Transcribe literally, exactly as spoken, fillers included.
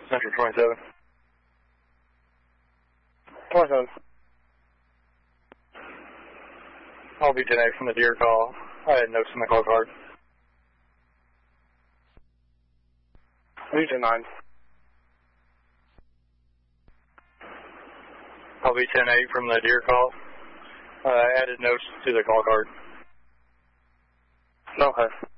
Central twenty-seven. twenty-seven. I'll be ten eight from the deer call. I had notes in the call card. Region nine. I'll be ten eight from the deer call. I uh, added notes to the call card. Okay.